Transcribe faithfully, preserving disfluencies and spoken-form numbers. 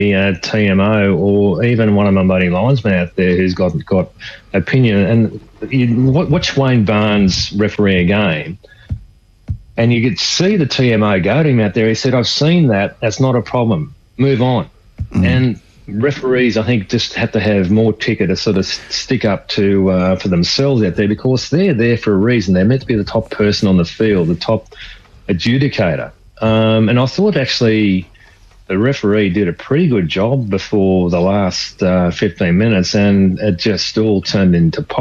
uh, T M O or even one of my buddy linesmen out there who's got got opinion. And you watch Wayne Barnes referee a game, and you could see the T M O go to him out there. He said, "I've seen that. That's not a problem. Move on." Mm. And referees, I think, just have to have more ticket to sort of stick up to uh, for themselves out there, because they're there for a reason. They're meant to be the top person on the field, the top adjudicator. Um, and I thought actually the referee did a pretty good job before the last uh, fifteen minutes, and it just all turned into